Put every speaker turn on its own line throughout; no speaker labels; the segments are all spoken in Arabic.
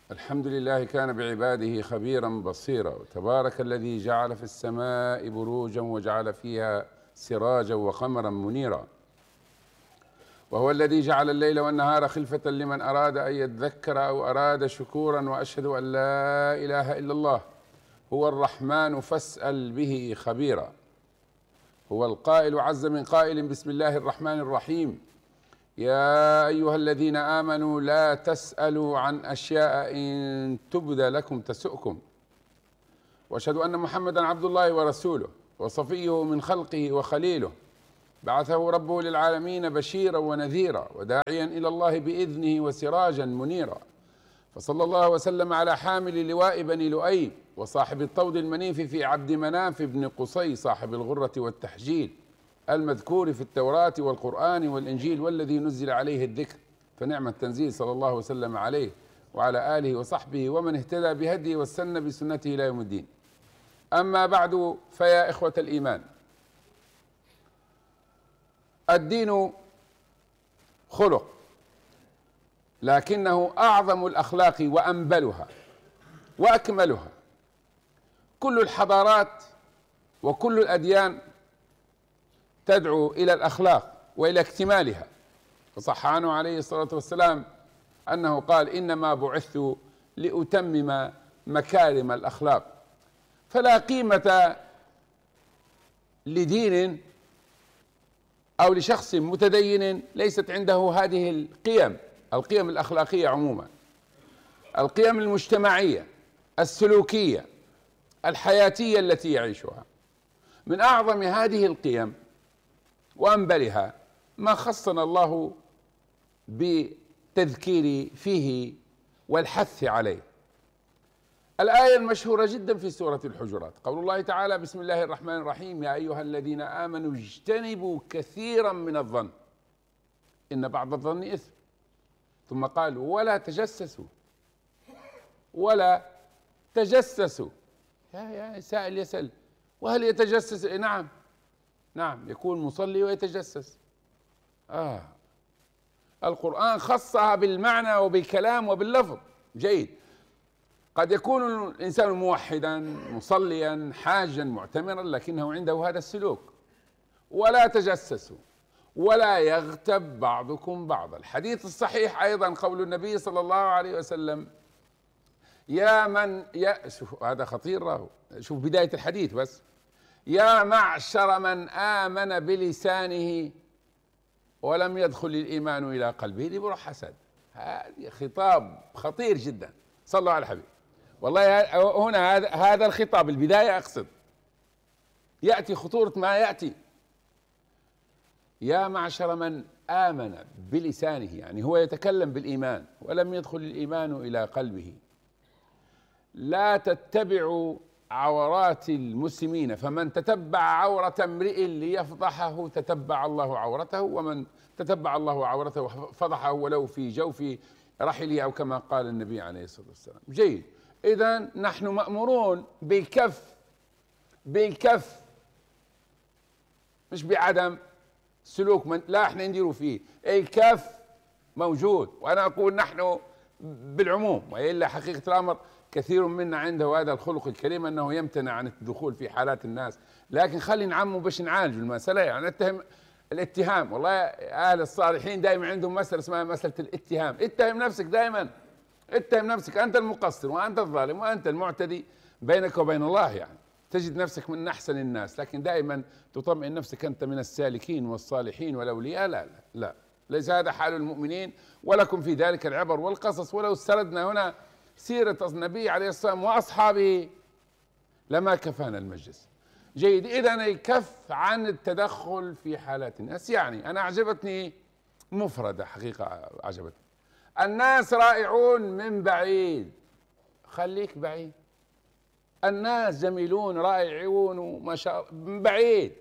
الحمد لله كان بعباده خبيرا بصيرا، وتبارك الذي جعل في السماء بروجا وجعل فيها سراجا وقمرا منيرا، وهو الذي جعل الليل والنهار خلفة لمن أراد أن يذكر أو أراد شكورا، وأشهد أن لا إله إلا الله هو الرحمن فاسأل به خبيرا. هو القائل عز من قائل: بسم الله الرحمن الرحيم، يا أيها الذين آمنوا لا تسألوا عن أشياء إن تبد لكم تسؤكم. وأشهد أن محمدا عبد الله ورسوله وصفيه من خلقه وخليله، بعثه ربه للعالمين بشيرا ونذيرا وداعيا إلى الله بإذنه وسراجا منيرا. فصلى الله وسلم على حامل لواء بني لؤي وصاحب الطود المنيف في عبد مناف بن قصي صاحب الغرة والتحجيل المذكور في التوراة والقرآن والإنجيل، والذي نزل عليه الذكر، فنعم التنزيل، صلى الله وسلم عليه وعلى آله وصحبه ومن اهتدى بهديه واستنى بسنته إلى يوم الدين. أما بعد، فيا إخوة الإيمان، الدين خلق، لكنه أعظم الأخلاق وأنبلها وأكملها. كل الحضارات وكل الأديان تدعو إلى الأخلاق وإلى اكتمالها، فصح عنه عليه الصلاة والسلام أنه قال: إنما بعثت لأتمم مكارم الأخلاق. فلا قيمة لدين أو لشخص متدين ليست عنده هذه القيم الأخلاقية عموما، القيم المجتمعية السلوكية الحياتية التي يعيشها. من أعظم هذه القيم وأنبلها ما خصنا الله بالتذكير فيه والحث عليه. الآية المشهورة جدا في سورة الحجرات، قول الله تعالى: بسم الله الرحمن الرحيم، يا أيها الذين آمنوا اجتنبوا كثيرا من الظن إن بعض الظن إثم. ثم قال: ولا تجسسوا ولا تجسسوا. يا سائل يسأل: وهل يتجسس؟ نعم يكون مصلي ويتجسس. القرآن خصها بالمعنى وبالكلام وباللفظ. جيد، قد يكون الإنسان موحدا مصليا حاجا معتمرا لكنه عنده هذا السلوك. ولا تجسسوا ولا يغتب بعضكم بعضا. الحديث الصحيح أيضا قول النبي صلى الله عليه وسلم: شوف هذا خطير، شوف بداية الحديث بس: يا معشر من آمن بلسانه ولم يدخل الإيمان إلى قلبه. دي بروح حسد، هذا خطاب خطير جدا. صلوا على الحبيب. والله هنا هذا الخطاب البداية أقصد يأتي خطورة ما يأتي. يا معشر من آمن بلسانه، يعني هو يتكلم بالإيمان ولم يدخل الإيمان إلى قلبه. لا تتبعوا عورات المسلمين، فمن تتبع عورة امرئ ليفضحه تتبع الله عورته، ومن تتبع الله عورته فضحه ولو في جوف رحله، أو كما قال النبي عليه الصلاة والسلام. جيد، إذن نحن مأمورون بالكف مش بعدم سلوك لا احنا نديروا فيه. الكف موجود، وأنا أقول نحن بالعموم، وإلا حقيقة الأمر كثير منا عنده هذا الخلق الكريم أنه يمتنع عن الدخول في حالات الناس. لكن خلي نعمه باش نعالج المسألة، يعني نتهم الاتهام. والله أهل الصالحين دائما عندهم مسألة اسمها مسألة الاتهام. اتهم نفسك دائما، اتهم نفسك، أنت المقصر وأنت الظالم وأنت المعتدي بينك وبين الله. يعني تجد نفسك من أحسن الناس، لكن دائما تطمئن نفسك أنت من السالكين والصالحين والأولياء. لا، ليس هذا حال المؤمنين، ولكم في ذلك العبر والقصص. ولو استردنا هنا سيرة النبي عليه الصلاة والسلام وأصحابه لما كفانا المجلس. جيد، إذن الكف عن التدخل في حالات الناس. يعني أنا أعجبتني مفردة، حقيقة أعجبتني: الناس رائعون من بعيد. خليك بعيد. الناس جميلون رائعون ما شاء الله من بعيد،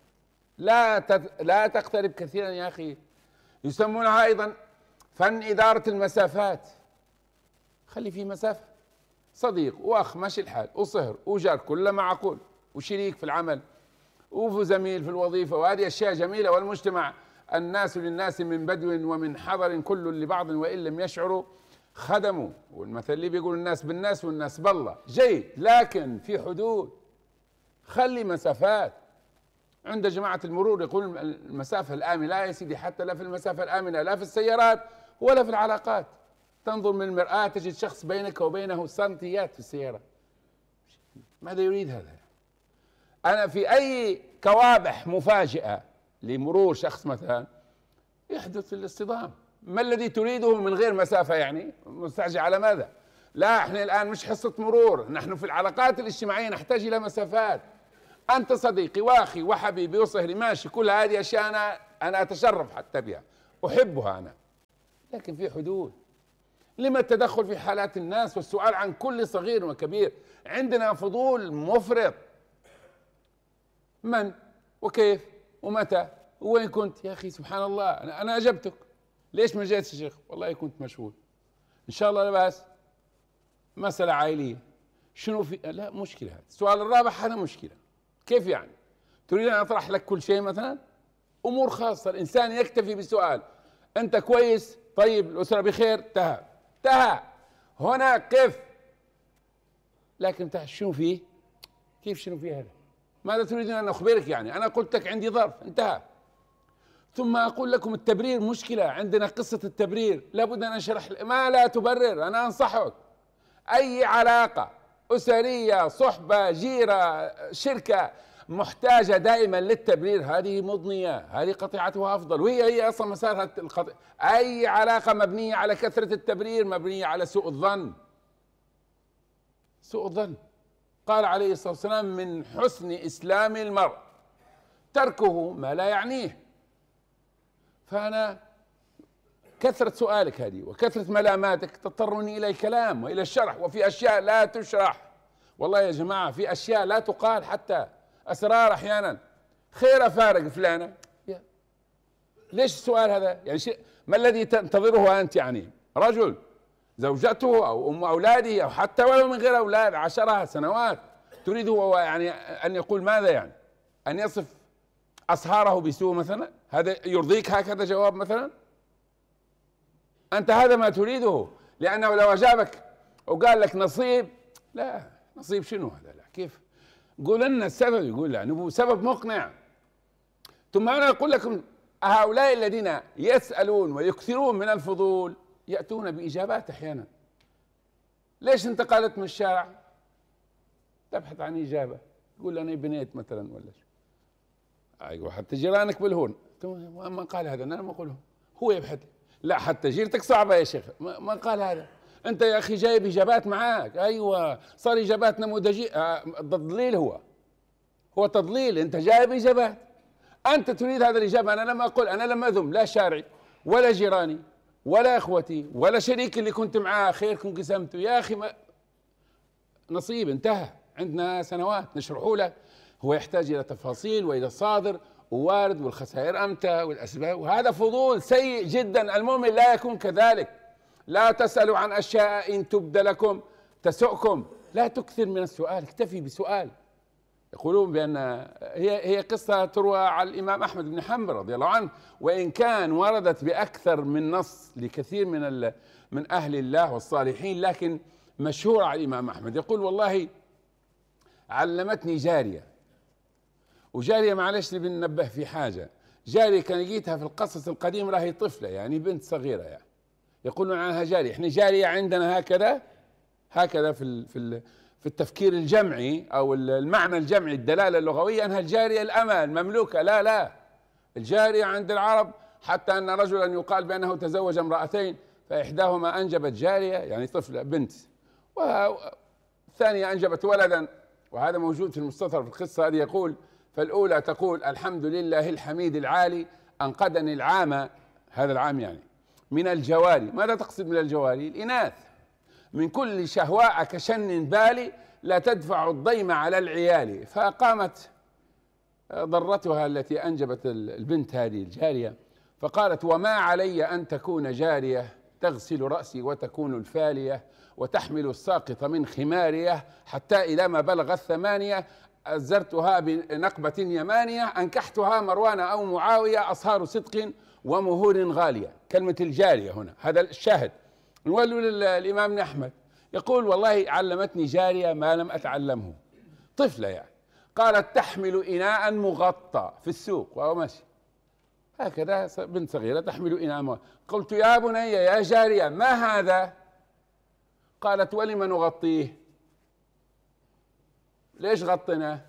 لا تقترب كثيرا يا أخي. يسمونها أيضا فن إدارة المسافات. خلي في مسافة، صديق وأخ ماشي الحال وصهر وجار كل معقول وشريك في العمل وزميل في الوظيفة، وهذه أشياء جميلة. والمجتمع الناس للناس من بدو ومن حضر كل لبعض وإن لم يشعروا. خدموا، والمثل اللي بيقول الناس بالناس والناس بالله، جيد، لكن في حدود. خلي مسافات. عند جماعة المرور يقول المسافة الآمنة، لا يا سيدي، حتى لا في المسافة الآمنة، لا في السيارات ولا في العلاقات. تنظر من المرآة تجد شخص بينك وبينه سنتيات في السيارة. ماذا يريد هذا؟ أنا في أي كوابح مفاجئة لمرور شخص مثلا يحدث الاصطدام. ما الذي تريده من غير مسافة؟ يعني مستعجل على ماذا؟ لا، احنا الآن مش حصة مرور، نحن في العلاقات الاجتماعية نحتاج إلى مسافات. أنت صديقي وأخي وحبيبي وصهري، ماشي، كل هذه أشياء أنا أتشرف حتى بها، أحبها أنا، لكن في حدود. لما التدخل في حالات الناس والسؤال عن كل صغير وكبير؟ عندنا فضول مفرط. من وكيف ومتى وين كنت؟ يا أخي سبحان الله، أنا أجبتك، ليش ما جيت يا شيخ؟ والله كنت مشغول. إن شاء الله لا بأس، مسألة عائلية. شنو في؟ لا مشكلة. هذا السؤال الرابع هذا مشكلة. كيف يعني؟ تريد أن أطرح لك كل شيء مثلا؟ أمور خاصة. الإنسان يكتفي بسؤال: أنت كويس؟ طيب، الأسرة بخير؟ انتهى. هنا كيف؟ لكن شنو فيه؟ كيف شنو فيه هذا؟ ماذا تريدون أن أخبرك؟ يعني أنا قلت لك عندي ظرف، انتهى. ثم أقول لكم التبرير مشكلة. عندنا قصة التبرير، لابد أن أشرح. ما لا تبرر، أنا أنصحك. أي علاقة أسرية، صحبة، جيرة، شركة محتاجة دائما للتبرير، هذه مضنية، هذه قطيعتها أفضل، وهي أصلا مسارها القطيعة. أي علاقة مبنية على كثرة التبرير مبنية على سوء الظن. سوء الظن. قال عليه الصلاة والسلام: من حسن إسلام المرء تركه ما لا يعنيه. فأنا كثرة سؤالك هذه وكثرة ملاماتك تضطرني إلى الكلام وإلى الشرح، وفي أشياء لا تشرح. والله يا جماعة في أشياء لا تقال، حتى أسرار أحيانا. خير فارق فلانة، ليش السؤال هذا؟ يعني ما الذي تنتظره أنت؟ يعني رجل زوجته أو أم أولاده، أو حتى ولو من غير أولاد 10 سنوات، تريد هو يعني أن يقول ماذا؟ يعني أن يصف أصهاره بسوء مثلا؟ هذا يرضيك هكذا جواب مثلا؟ أنت هذا ما تريده، لأنه لو أجابك وقال لك نصيب، لا، نصيب شنو هذا؟ لا، كيف؟ قول لنا السبب. يقول يعني سبب مقنع. ثم أنا أقول لكم: هؤلاء الذين يسألون ويكثرون من الفضول يأتون بإجابات أحيانا. ليش انتقلت من الشارع؟ تبحث عن إجابة. تقول أنا بنيت مثلا ولا شيء. أيوة، حتى جيرانك بالهون. من قال هذا؟ أنا ما أقوله، هو يبحث. لا، حتى جيرتك صعبة يا شيخ. ما قال هذا. أنت يا أخي جايب إجابات معاك. أيوة، صار إجابات نموذجية. تضليل. هو تضليل. أنت جايب إجابات، أنت تريد هذا الإجابة. أنا لما أقول، أنا لما أذم لا شارعي ولا جيراني ولا إخوتي ولا شريكي اللي كنت معاه، خيركم قسمته يا أخي، ما نصيب، انتهى. عندنا سنوات نشرحه لك. هو يحتاج إلى تفاصيل وإلى صادر ووارد والخسائر أمتى والأسباب، وهذا فضول سيء جدا. المؤمن لا يكون كذلك. لا تسألوا عن أشياء إن تبد لكم تسؤكم. لا تكثر من السؤال، اكتفي بسؤال. يقولون بأن هي قصة تروى على الإمام أحمد بن حنبل رضي الله عنه، وإن كان وردت بأكثر من نص لكثير من أهل الله والصالحين، لكن مشهورة على الإمام أحمد. يقول: والله علمتني جارية. وجارية معلش نبي ننبه في حاجة. جارية كان لقيتها في القصص القديم راهي طفلة، يعني بنت صغيرة يعني. يقولون عنها جارية. احنا جارية عندنا هكذا في التفكير الجمعي أو المعنى الجمعي، الدلالة اللغوية، أنها الجارية الأمة المملوكة. لا، الجارية عند العرب، حتى أن رجلا يقال بأنه تزوج امرأتين، فإحداهما أنجبت جارية يعني طفلة بنت، والثانية أنجبت ولدا. وهذا موجود في المستطرف في القصة هذه. يقول: فالأولى تقول: الحمد لله الحميد العالي أنقذني العام، هذا العام يعني، من الجواري. ماذا تقصد من الجواري؟ الإناث. من كل شهواء كشن بالي لا تدفع الضيم على العيال. فقامت ضرتها التي أنجبت البنت هذه الجارية، فقالت: وما علي أن تكون جارية تغسل رأسي وتكون الفالية وتحمل الساقط من خمارية، حتى إذا ما بلغ 8 أزرتها بنقبة يمانية، أنكحتها مروان أو معاوية، أصهار صدق ومهور غالية. كلمة الجارية هنا، هذا الشاهد. نولوا للإمام أحمد يقول والله علمتني جارية ما لم أتعلمه، طفلة يعني، قالت تحمل إناء مغطى في السوق وهو ماشي هكذا، بنت صغيرة تحمل إناء مغطى. قلت يا بني يا جارية ما هذا؟ قالت ولم نغطيه؟ ليش غطيناه؟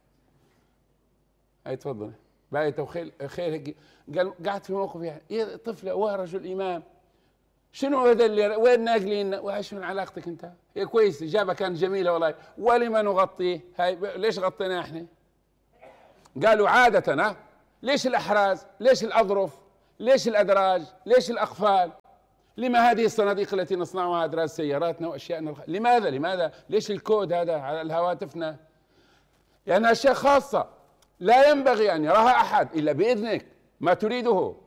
هاي تفضل بايته وخيل خير. قال قعدت في موقف يعني يا طفلة ورجل إمام، شنو هذا اللي وين ناقلين؟ وايش من علاقتك انت؟ هي كويس اجابه كانت جميله والله. ولما نغطيه؟ هاي ليش غطيناه احنا؟ قالوا عاده ليش الاحراز؟ ليش الاظرف؟ ليش الادراج؟ ليش الاقفال؟ لما هذه الصناديق التي نصنعها ادراج سياراتنا واشيائنا لماذا؟ ليش الكود هذا على الهواتفنا؟ يعني اشياء خاصه لا ينبغي ان يراها احد الا باذنك ما تريده.